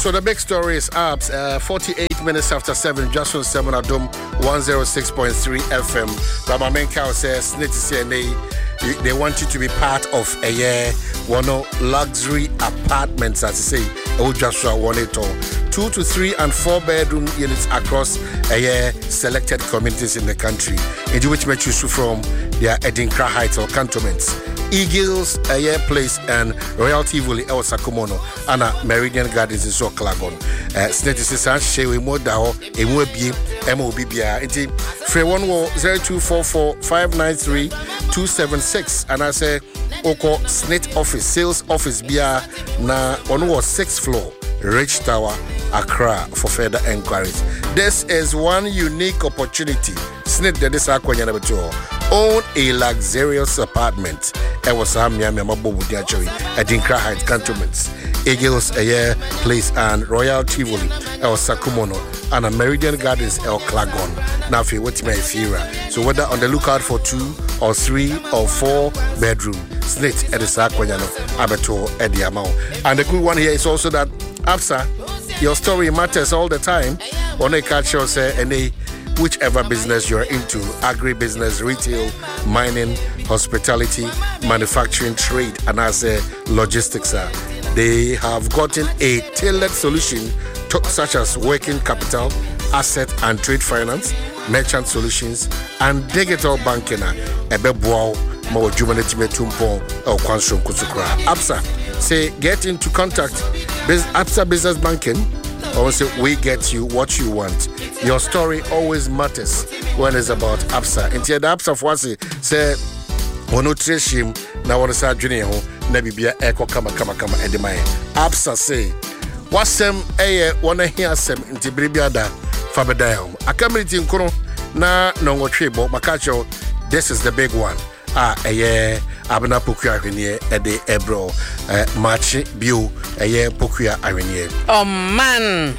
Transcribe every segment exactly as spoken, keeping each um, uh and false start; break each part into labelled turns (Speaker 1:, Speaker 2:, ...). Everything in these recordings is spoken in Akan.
Speaker 1: So the big story is up. Uh, forty-eight minutes after seven, just on seven Adom one oh six point three F M. But my main cow says, they, they want you to be part of a year, one of luxury apartments, as I say, old Joshua one it all. Two to three and four bedroom units across a year, selected communities in the country, into which may choose from their Edinkra Heights or cantonments. Eagles, a year place, and Royalty Valley, El Sakumono, and Meridian Gardens in So Clagon. Snetty Sisan, Shewe Modao, Emubi, M O B B R. Inti, Free one war zero two four four five nine three two seven six. And I say, Oko Snet Office, Sales Office, B R, na one war sixth floor, Rich Tower, Accra, for further enquiries. This is one unique opportunity. Snit the Desaquanya number two. Own a luxurious apartment. I was a Miami Mabu Diachari at Dinkra Heights Cantonments, Eagles a year place and Royal Tivoli, El Sakumono, and a Meridian Gardens, El Clagon. Now, if you wait, my Fira. So, whether on the lookout for two or three or four bedroom, snit at the Saquanyano, Abeto at the amount. And the good one here is also that Absa, your story matters all the time. On a culture, say, and they whichever business you're into, agribusiness, retail, mining, hospitality, manufacturing, trade, and as a logistics are, they have gotten a tailored solution to, such as working capital, asset and trade finance, merchant solutions, and digital banking. Ebeboao, Mo Jumanity Tumpo, or Kwansum Kutsukra. Absa, say get into contact. Absa Business Banking. Also, we get you what you want. Your story always matters when it's about Absa. Instead, the Absa for us say, "One no treshim na one sa junior ho na bibia eko kama kama kama edemai." Absa say, "Wasem eye one here sem inti bibia da fabeda ho." Akamiti nkono na no twebo makacho. This is the big one. Ah, eye abna pokua hwenie ede ebro machi bio eye pokua ahwenie.
Speaker 2: Oh man.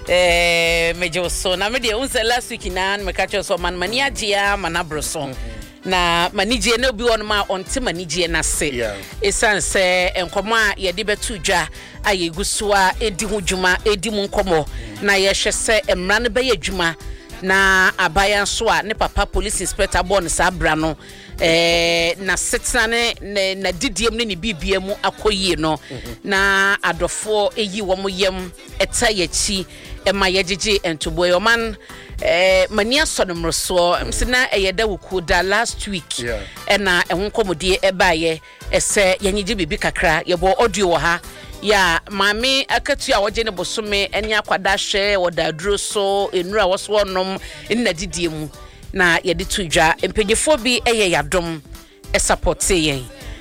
Speaker 2: Eh, mejo so na me de unse last week na me catch so man mania gia manabroso na manije na obi won ma onte manije na se esan se enkomo a ye de betu dwa ayeguso a edi ho dwuma edi mu nkomo na ye hwe se emra ne be ye dwuma na abaya so a ne papa police inspector bon sa bra no eh na setna ne na didiem ne ne bibia mu akoyie no na adofo eyi wo mo yam eta yachi ema yegege entoboy oman eh mania sonomroso msina eyeda wuku da last week e na ehun komodie ebaye ese yanyije bibi kakra yebo audio wo ha ya mami akatu a woje ne bosome eni akwada hwe wodaduro so enura wo so onom nna didiem na yede tudwa empanyefo bi eye yadom e support yen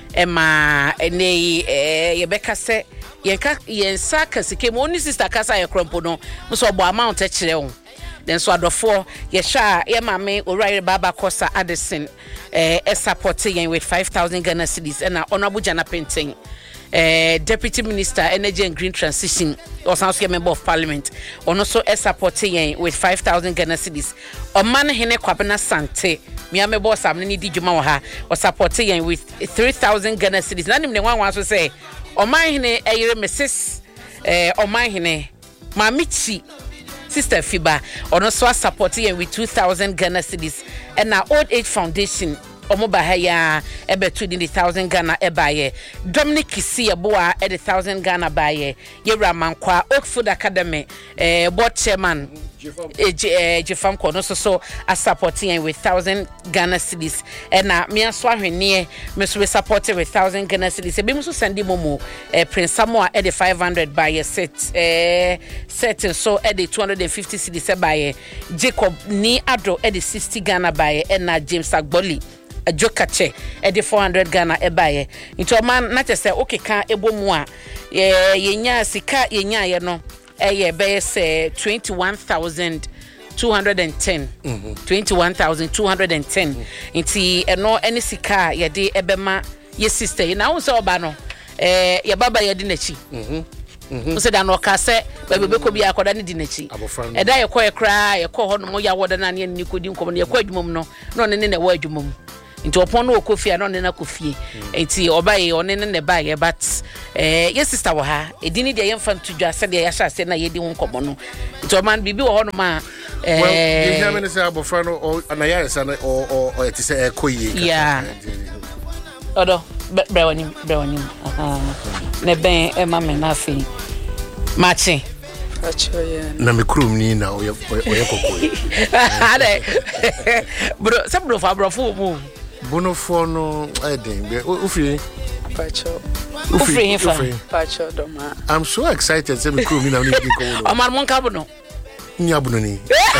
Speaker 2: ema ene eh yebeka se yenka yensa kasike mo ni sister kasa ye krompo no so bo amount e kire wo den so adofo ye sha ye mame orire baba kosa Addison eh e support yen with five thousand Ghana cedis and honorable Jana Painting eh Deputy Minister Energy and Green Transition or also member of Parliament on also e support yen with five thousand Ghana cedis Oman Hene Kwabena Sante mi ame boss am ni di djuma wo ha o support yen with three thousand Ghana cedis na nim ne wan wan so say Oman Hene eyire Missus eh Oman Hene Mamichi Sister Fiba on also support yen with two thousand Ghana cedis and our Old Age Foundation Omoba haya ebe two thousand Ghana ebaye Dominic Kisi eboa e one thousand Ghana baye Yewra Mankwa Oakfood Academy eh board chairman eh Jefam Kono so so a supporting with one thousand Ghana cedis and na me aso ahwene me so support with one thousand Ghana cedis e be so send momo eh Prince Samoa e five hundred baye set eh set so e two hundred fifty cedis baye Jacob ni ado e sixty Ghana baye and na James Agboli a jokache e de four hundred Ghana e baye into man na te say okay kan ebomu a ye yenya sika yenya ye no e ye be say twenty-one thousand two hundred ten mm-hmm. twenty-one thousand two hundred ten mm-hmm. Inti eno any sika ye de ebema ye sister na wo say oba no eh ye baba ye de nachi mhm mhm so da no ka say bebe be ko bi akoda ne di nachi e da ye ko ye kra ye ko ho no mo ya woda na ne ni ko di nkom no ye ko adwumom no no ne ne wo adwumom into upon no kofia no na kofie enti obaye one ne ne baye but eh yes sister wo ha edini de yemfa ntudwa se de ya sha se na yedi ho nkomo no to man bibi wo ho no ma eh
Speaker 1: well you hear me say abofra no or anaya say or or or it say ekoyi
Speaker 2: yeah odo brewani brewani aha ne ben e ma me na afi machi
Speaker 3: acho ye
Speaker 1: na me krum ni na oye oye kokoi
Speaker 2: ade bro se bro fa bro fu mu
Speaker 1: bono fo no eden be ufiri
Speaker 3: pacho
Speaker 2: ufiri fa
Speaker 3: pacho doma
Speaker 1: I'm so excited say me krum ni na ni bi ko
Speaker 2: o man mon ka bono
Speaker 1: ni abuno ni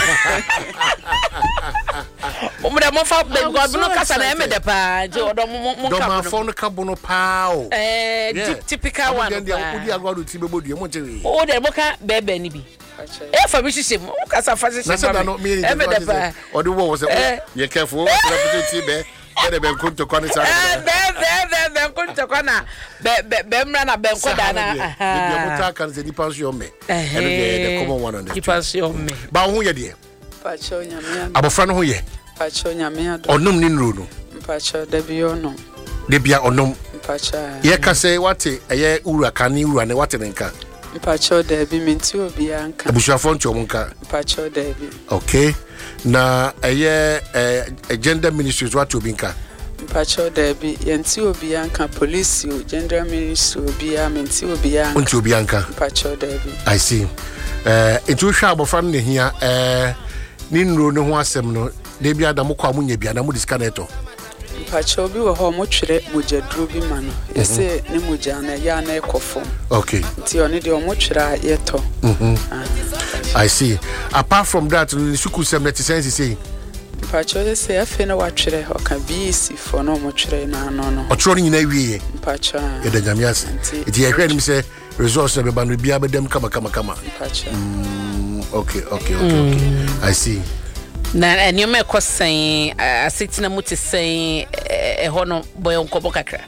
Speaker 2: mo de mo fa be go bono kasa na me de pa je odo mo mo
Speaker 1: ka
Speaker 2: bono
Speaker 1: do ma fo no ka bono pa o
Speaker 2: eh typical one
Speaker 1: o di agwado ti be bodu e mo nchewe
Speaker 2: o de mo ka bebe ni bi e fa bi hihye mo kasa fa hihye
Speaker 1: ba e me de pa o de wo se ye careful o represent be be be kunto koni sa
Speaker 2: eh be be be kunto kona be be mra na be nkoda na
Speaker 1: aha be mo ta kan se di pension me e de common one on the
Speaker 2: pension me
Speaker 1: ba ho ye de
Speaker 3: pacho nyame
Speaker 1: abofra no ho ye
Speaker 3: pacho nyame ado
Speaker 1: onum ni nro no
Speaker 3: pacho da bi ono
Speaker 1: de bia onum
Speaker 3: pacho
Speaker 1: ye ka se wate eye ura kan ni ura ne wate nka
Speaker 3: pacho da bi menti obi anka
Speaker 1: abusuafo ncho nka
Speaker 3: pacho da bi
Speaker 1: okay na eye eh gender ministries wate obi nka
Speaker 3: pacho da bi yenti obi anka police gender ministry obi a menti obi anka
Speaker 1: nti obi anka
Speaker 3: pacho da bi
Speaker 1: I see eh etu hwa abofra no hia eh ni nro ne ho asem no de bia da mo kwa mo nya bia na mo discaneto
Speaker 3: pacho bi wo ho mo twere mojadru bi ma no yese ne moja na ya na ekofo
Speaker 1: okay
Speaker 3: ti oni de mo twere yeto
Speaker 1: mhm I see apart from that ni suku sem net sense say
Speaker 3: pacho yese afi na wa twere ho ka bi si fo no mo twere na no no
Speaker 1: o twere nyina wiye
Speaker 3: pacho
Speaker 1: e da nyamias ti ye hwe nim say resource be ba no bia be dem kama kama kama
Speaker 3: pacho
Speaker 1: okay okay okay okay I see
Speaker 2: na enyo me kosen asetina mutisen e hono boy onkobo kakra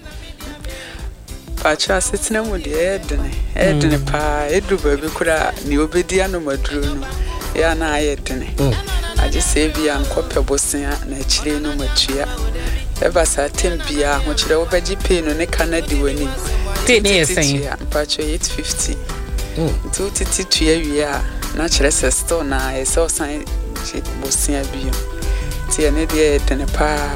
Speaker 3: pacho asetina mu de edene edene pa edu ba bi kura ni obedi anomaduru no ya na ayedene aje se bia nkope bosen na chire no matua eba sa tempia ho chire obaji pay no ne kanadi wani
Speaker 2: te ne yesen
Speaker 3: pacho eight fifty two titi tua wi a na chire se store na e so san bosia bio ti ene de tene pa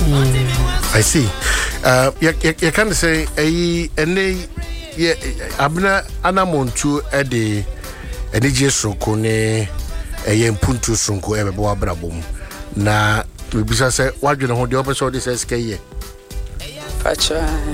Speaker 1: I see uh you you can say eh ene ye abna anamontu e de ene je soko ne eye mpuntu sonko e bebo abrabom na bibisa se wadwene ho de opeso de se skeye
Speaker 3: pacho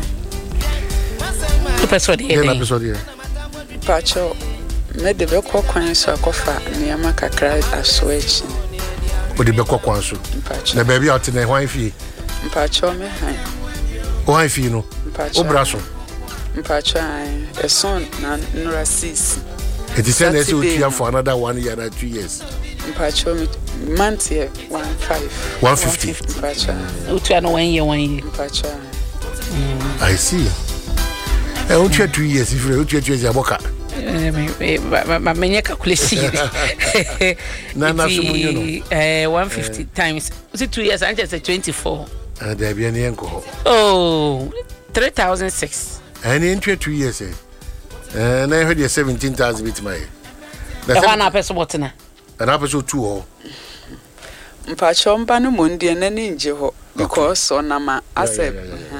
Speaker 2: opeso de
Speaker 1: e na opeso de
Speaker 3: pacho me de be ko kwan so akofa ne ma kakra aswech
Speaker 1: o de be ko kwan so na ba bia otene hwan fie
Speaker 3: pacho me han
Speaker 1: o han fie no o braso
Speaker 3: pacho ai eson na nura six
Speaker 1: it is said you here for another one year and two years
Speaker 3: pacho month here one five
Speaker 1: one fifty
Speaker 3: pacho
Speaker 2: utu ano one year one year
Speaker 3: pacho
Speaker 1: I see e o two years if you two years aboka
Speaker 2: eh ma menye calculation
Speaker 1: na na so munyo no
Speaker 2: eh one fifty times see two years and just twenty-four
Speaker 1: and there be any enko
Speaker 2: oh three thousand six
Speaker 1: and in two years eh eh na heard seventeen thousand bit my
Speaker 2: the one na person what na
Speaker 1: and episode two ho
Speaker 3: mpacho mba no mondie na ni nje ho because so na ma accept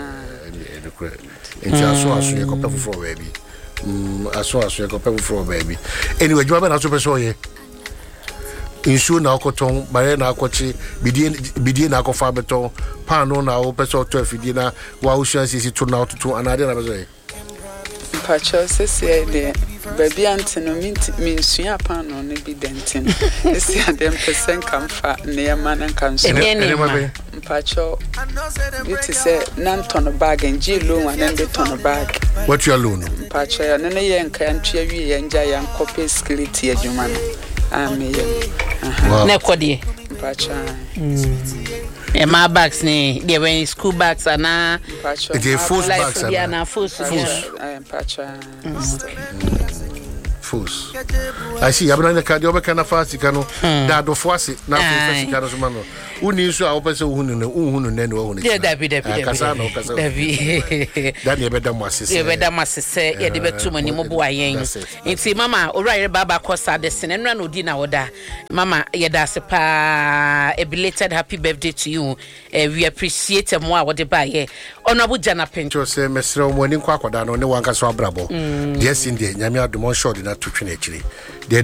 Speaker 1: in aso aso ye kopa for baby mm aso aso ye kopa for baby anyway jwa na so person ye insu na okoton bare na akochi bidie bidie na akofa beton pan no na o person twelve di na wa o shan sisi to na to anade na bezo ye
Speaker 3: pacho sese de baby antino minti minsua pan no ne bi dentin esi adem percent kamfa ne ma na kanso pacho it is a non ton bag and G loan and then the ton bag
Speaker 1: what your loan
Speaker 3: pacho ya ne ye nka ntwe wi ye nja ya nkope skillet adwuma no ame ye
Speaker 2: na kodie
Speaker 3: pacho
Speaker 2: e ma bags ne they were school bags ana
Speaker 3: pacho
Speaker 1: the full bags
Speaker 2: ana full
Speaker 3: pacho
Speaker 1: fools. I see. I'm not the card. You're kind of fast. You can that do force. Now, you can also man. Who needs to open so who know who know then who knows.
Speaker 2: Yeah, that be that be
Speaker 1: that be. That you better must say.
Speaker 2: You better must say. Yeah, the better money more boy. It's Mama. Alright, Baba Costa. The sin and run no dinner order. Mama, yeah, that's a pa. A belated happy birthday to you. We appreciate more what they buy here. Honorable Jana Pinto
Speaker 1: say, Mister Morning Quack, no one can swab brabo. Yes, indeed. Yamia, the more short than that to finish.